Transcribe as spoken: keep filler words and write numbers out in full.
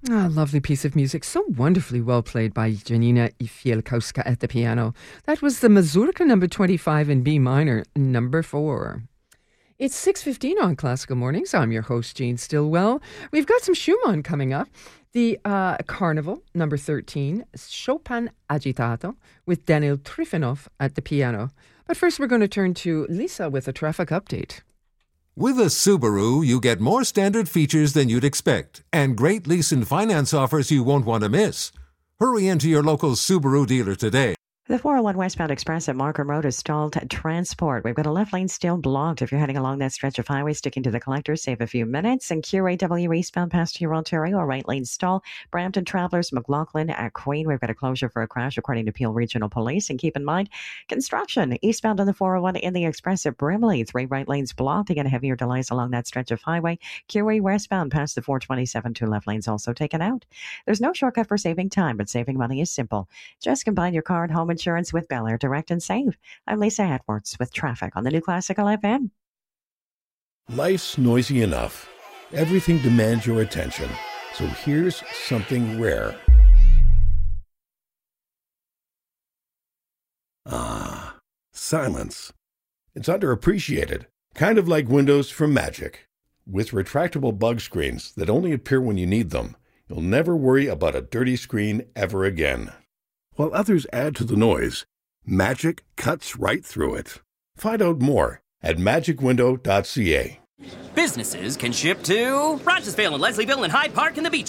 Ah, lovely piece of music. So wonderfully well played by Janina Ifielkowska at the piano. That was the Mazurka number twenty-five in B minor, number four. It's six fifteen on Classical Mornings. I'm your host, Jean Stillwell. We've got some Schumann coming up. The uh, Carnival, number thirteen, Chopin Agitato, with Daniel Trifonov at the piano. But first we're going to turn to Lisa with a traffic update. With a Subaru, you get more standard features than you'd expect, and great lease and finance offers you won't want to miss. Hurry into your local Subaru dealer today. The four oh one westbound express at Markham Road is stalled transport. We've got a left lane still blocked. If you're heading along that stretch of highway, sticking to the collector, save a few minutes. And Q A W eastbound past Hero, Ontario, right lane stall. Brampton Travelers, McLaughlin at Queen. We've got a closure for a crash according to Peel Regional Police. And keep in mind, construction eastbound on the four oh one in the express at Brimley. Three right lanes blocked. Again, heavier delays along that stretch of highway. Q A westbound past the four twenty-seven, two left lanes also taken out. There's no shortcut for saving time, but saving money is simple. Just combine your car and home insurance with Bel Air Direct and Save. I'm Lisa Edwards with traffic on the new Classical F M. Life's noisy enough. Everything demands your attention. So here's something rare. Ah, silence. It's underappreciated. Kind of like windows from Magic. With retractable bug screens that only appear when you need them, you'll never worry about a dirty screen ever again. While others add to the noise, Magic cuts right through it. Find out more at magic window dot c a. Businesses can ship to Rochesville and Leslieville and Hyde Park and the beach.